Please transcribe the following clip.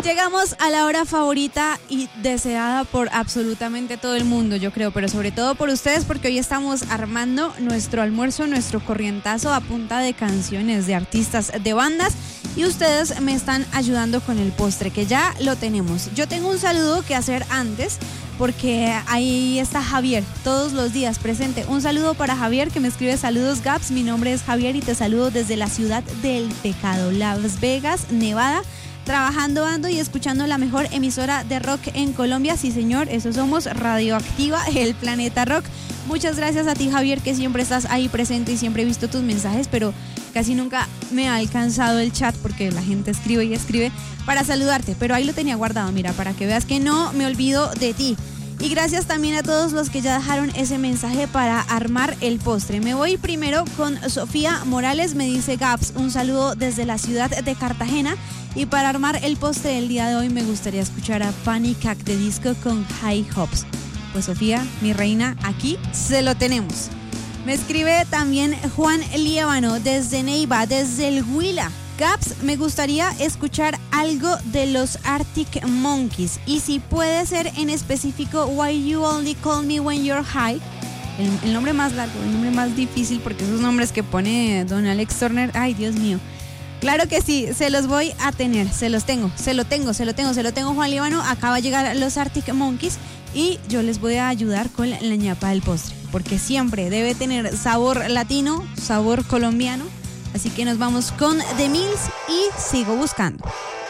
Llegamos a la hora favorita y deseada por absolutamente todo el mundo, yo creo, pero sobre todo por ustedes, porque hoy estamos armando nuestro almuerzo, nuestro corrientazo a punta de canciones de artistas, de bandas, y ustedes me están ayudando con el postre, que ya lo tenemos. Yo tengo un saludo que hacer antes, porque ahí está Javier, todos los días presente. Un saludo para Javier, que me escribe: saludos Gaps, mi nombre es Javier y te saludo desde la ciudad del pecado, Las Vegas, Nevada. Trabajando ando y escuchando la mejor emisora de rock en Colombia. Sí, señor, eso somos, Radioactiva, el Planeta Rock. Muchas gracias a ti, Javier, que siempre estás ahí presente y siempre he visto tus mensajes, pero casi nunca me ha alcanzado el chat porque la gente escribe y escribe para saludarte, pero ahí lo tenía guardado, mira, para que veas que no me olvido de ti. Y gracias también a todos los que ya dejaron ese mensaje para armar el postre. Me voy primero con Sofía Morales, me dice: Gaps, un saludo desde la ciudad de Cartagena. Y para armar el postre del día de hoy me gustaría escuchar a Panic At The Disco con High Hopes. Pues Sofía, mi reina, aquí se lo tenemos. Me escribe también Juan Líbano desde Neiva, desde el Huila. Gaps, me gustaría escuchar algo de los Arctic Monkeys. Y si puede ser en específico Why You Only Call Me When You're High. El nombre más largo, el nombre más difícil, porque esos nombres que pone don Alex Turner, ay Dios mío. Claro que sí, se los voy a tener, se lo tengo, Juan Líbano. Acaba de llegar los Arctic Monkeys y yo les voy a ayudar con la ñapa del postre, porque siempre debe tener sabor latino, sabor colombiano. Así que nos vamos con The Mills y Sigo Buscando.